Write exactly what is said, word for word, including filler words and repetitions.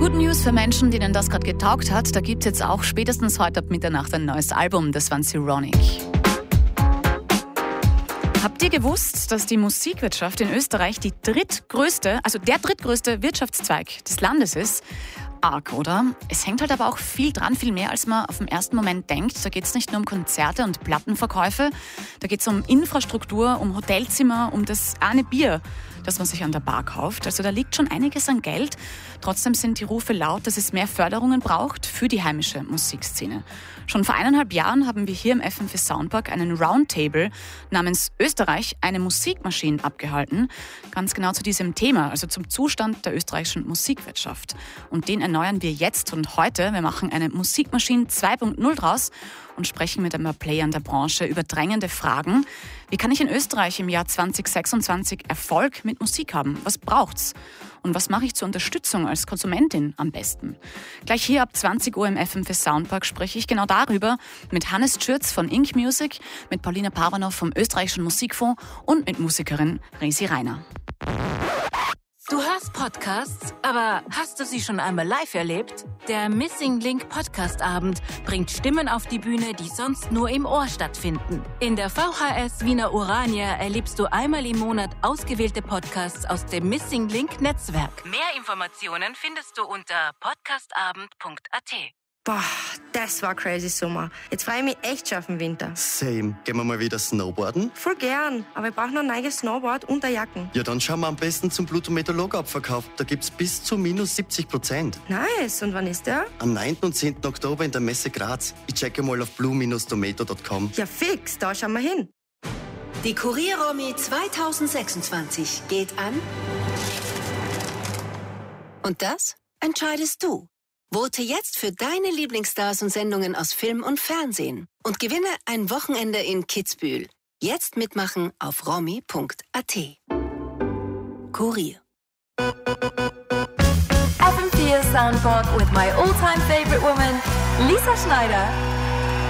Good News für Menschen, denen das gerade getaugt hat. Da gibt es jetzt auch spätestens heute ab Mitternacht ein neues Album. Das waren Zironic. Habt ihr gewusst, dass die Musikwirtschaft in Österreich die drittgrößte, also der drittgrößte Wirtschaftszweig des Landes ist? Arg, oder? Es hängt halt aber auch viel dran, viel mehr, als man auf den ersten Moment denkt. Da geht es nicht nur um Konzerte und Plattenverkäufe, da geht es um Infrastruktur, um Hotelzimmer, um das eine Bier, das man sich an der Bar kauft. Also da liegt schon einiges an Geld. Trotzdem sind die Rufe laut, dass es mehr Förderungen braucht für die heimische Musikszene. Schon vor eineinhalb Jahren haben wir hier im F M V Soundpark einen Roundtable namens Österreich eine Musikmaschine abgehalten. Ganz genau zu diesem Thema, also zum Zustand der österreichischen Musikwirtschaft. Und den erneuern wir jetzt und heute. Wir machen eine Musikmaschine zwei Punkt null draus und sprechen mit ein paar Playern der Branche über drängende Fragen. Wie kann ich in Österreich im Jahr zwanzig sechsundzwanzig Erfolg mit Musik haben? Was braucht's? Und was mache ich zur Unterstützung als Konsumentin am besten? Gleich hier ab zwanzig Uhr im F M V Soundpark spreche ich genau darüber mit Hannes Tschürz von Ink Music, mit Paulina Parvanov vom Österreichischen Musikfonds und mit Musikerin Resi Reiner. Du hörst Podcasts, aber hast du sie schon einmal live erlebt? Der Missing Link Podcast Abend bringt Stimmen auf die Bühne, die sonst nur im Ohr stattfinden. In der V H S Wiener Urania erlebst du einmal im Monat ausgewählte Podcasts aus dem Missing Link Netzwerk. Mehr Informationen findest du unter podcastabend punkt a t. Boah, das war crazy Sommer. Jetzt freue ich mich echt schon auf den Winter. Same. Gehen wir mal wieder snowboarden? Voll gern, aber ich brauche noch ein neues Snowboard und eine Jacken. Ja, dann schauen wir am besten zum Pluto-Meteorolog-Abverkauf. Da gibt's bis zu minus siebzig Prozent. Nice, und wann ist der? Am neunten und zehnten Oktober in der Messe Graz. Ich checke mal auf blue Bindestrich tomato Punkt com. Ja fix, da schauen wir hin. Die Kurier-Romy zwanzig sechsundzwanzig geht an. Und das entscheidest du. Vote jetzt für deine Lieblingsstars und Sendungen aus Film und Fernsehen und gewinne ein Wochenende in Kitzbühel. Jetzt mitmachen auf romy punkt a t. Kurier. F M vier Soundpark with my all-time favorite woman, Lisa Schneider.